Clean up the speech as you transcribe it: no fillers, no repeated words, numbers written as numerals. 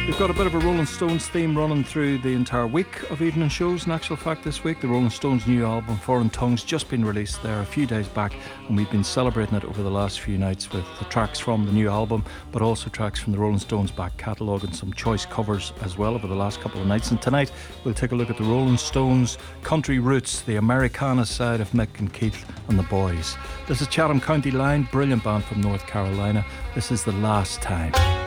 We've got a bit of a Rolling Stones theme running through the entire week of evening shows. In actual fact, this week, the Rolling Stones' new album, Foreign Tongues, just been released there a few days back, and we've been celebrating it over the last few nights with the tracks from the new album, but also tracks from the Rolling Stones back catalogue and some choice covers as well over the last couple of nights. And tonight, we'll take a look at the Rolling Stones' country roots, the Americana side of Mick and Keith and the Boys. This is Chatham County Line, brilliant band from North Carolina. This is The Last Time.